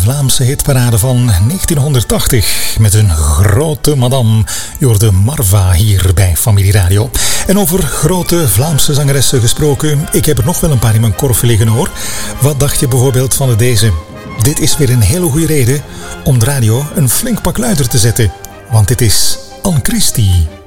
Vlaamse hitparade van 1980 met een grote madame. Je hoorde Marva hier bij Familie Radio. En over grote Vlaamse zangeressen gesproken, ik heb er nog wel een paar in mijn korf liggen hoor. Wat dacht je bijvoorbeeld van deze? Dit is weer een hele goede reden om de radio een flink pak luider te zetten. Want dit is Anne Christie.